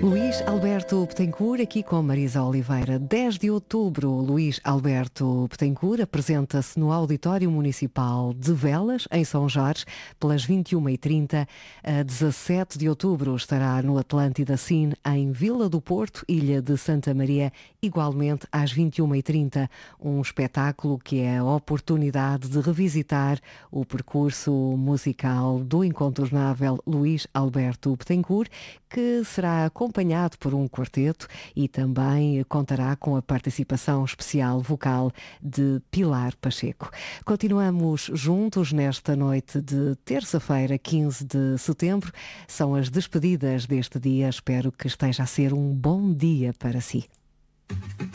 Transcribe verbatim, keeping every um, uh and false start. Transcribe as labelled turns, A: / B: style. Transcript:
A: Luís Alberto Betancourt aqui com Marisa Oliveira. dez de outubro, Luís Alberto Betancourt apresenta-se no Auditório Municipal de Velas, em São Jorge, pelas vinte e uma e trinta. A dezassete de outubro estará no Atlântida Cine, em Vila do Porto, Ilha de Santa Maria, igualmente às vinte e uma e trinta. Um espetáculo que é a oportunidade de revisitar o percurso musical do incontornável Luís Alberto Betancourt, que será acompanhado por um quarteto e também contará com a participação especial vocal de Pilar Pacheco. Continuamos juntos nesta noite de terça-feira, quinze de setembro. São as despedidas deste dia. Espero que esteja a ser um bom dia para si.